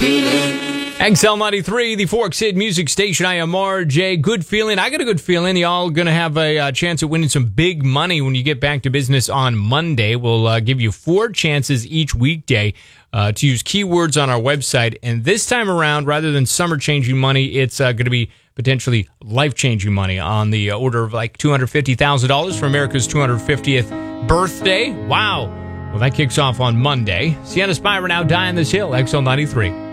XL93, the Fork Sid Music Station. I am RJ. Good feeling. I got a good feeling. Y'all going to have a chance at winning some big money when you get back to business on Monday. We'll give you 4 chances each weekday to use keywords on our website. And this time around, rather than summer-changing money, it's going to be potentially life-changing money on the order of like $250,000 for America's 250th birthday. Wow. Well, that kicks off on Monday. Sienna Spira, Now Die on This Hill, XL93.